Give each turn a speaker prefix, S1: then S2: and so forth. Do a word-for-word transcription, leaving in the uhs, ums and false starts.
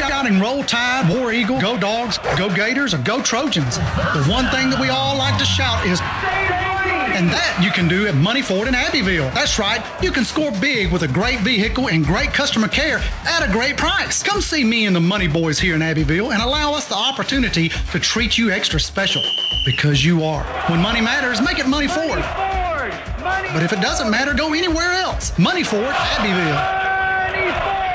S1: shouting Roll Tide, War Eagle, Go Dogs, Go Gators, or Go Trojans. The one thing that we all like to shout is, and that you can do at Money Ford in Abbeville. That's right, you can score big with a great vehicle and great customer care at a great price. Come see me and the Money Boys here in Abbeville and allow us the opportunity to treat you extra special, because you are. When money matters, make it Money Ford.
S2: Money Ford! Money
S1: But if it doesn't matter, go anywhere else. Money Ford, Abbeville.
S2: Money Ford!